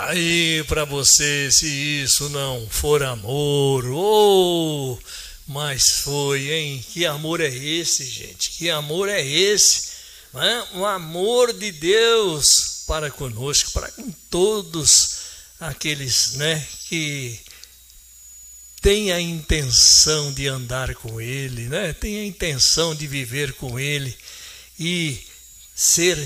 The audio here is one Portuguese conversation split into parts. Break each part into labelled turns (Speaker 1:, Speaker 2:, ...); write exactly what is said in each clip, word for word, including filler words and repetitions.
Speaker 1: Aí para você, se isso não for amor, oh, mas foi, hein? Que amor é esse, gente? Que amor é esse? Não é? O amor de Deus para conosco, para com todos aqueles, né, que têm a intenção de andar com Ele, né? Tem a intenção de viver com Ele e ser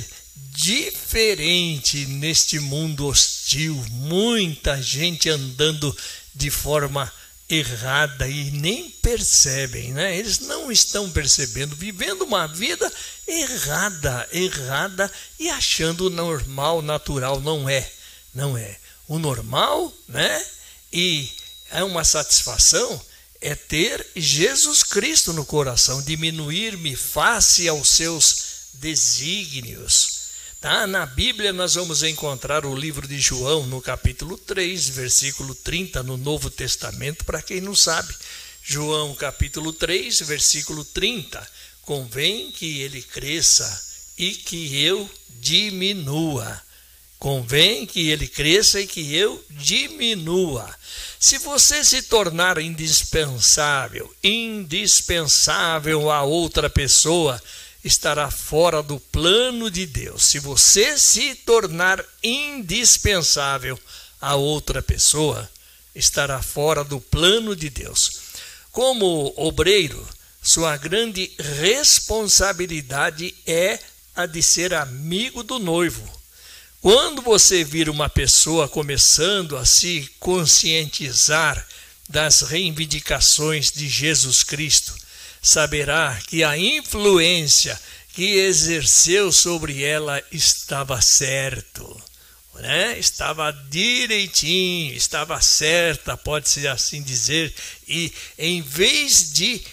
Speaker 1: diferente neste mundo hostil, muita gente andando de forma errada e nem percebem, né? Eles não estão percebendo, vivendo uma vida errada, errada e achando normal, natural. Não é, não é. O normal, né? E é uma satisfação é ter Jesus Cristo no coração, diminuir-me face aos seus desígnios. Tá? Na Bíblia nós vamos encontrar o livro de João no capítulo três, versículo trinta, no Novo Testamento, para quem não sabe. João capítulo três, versículo trinta. Convém que ele cresça e que eu diminua. Convém que ele cresça e que eu diminua. Se você se tornar indispensável, indispensável a outra pessoa, estará fora do plano de Deus. Se você se tornar indispensável a outra pessoa, estará fora do plano de Deus. Como obreiro, sua grande responsabilidade é a de ser amigo do noivo. Quando você vir uma pessoa começando a se conscientizar das reivindicações de Jesus Cristo, saberá que a influência que exerceu sobre ela estava certo, né? Estava direitinho, estava certa, pode-se assim dizer, e em vez de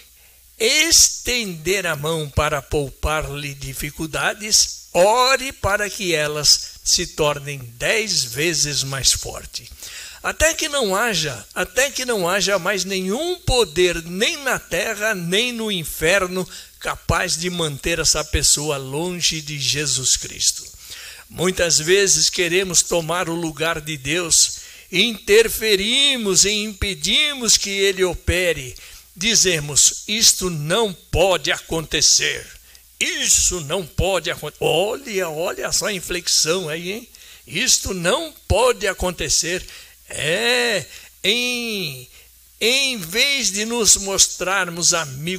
Speaker 1: estender a mão para poupar-lhe dificuldades, ore para que elas se tornem dez vezes mais fortes. Até que não haja, até que não haja mais nenhum poder, nem na terra, nem no inferno, capaz de manter essa pessoa longe de Jesus Cristo. Muitas vezes queremos tomar o lugar de Deus, interferimos e impedimos que Ele opere. Dizemos, isto não pode acontecer, isso não pode acontecer. Olha, olha só a inflexão aí, hein? Isto não pode acontecer. É, em, em vez de nos mostrarmos amigos,